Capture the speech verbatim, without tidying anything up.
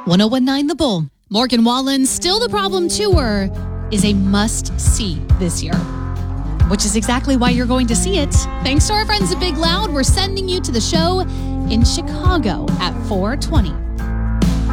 one oh one nine The Bull. Morgan Wallen's Still the Problem tour is a must-see this year, which is exactly why you're going to see it. Thanks to our friends at Big Loud, we're sending you to the show in Chicago at four twenty.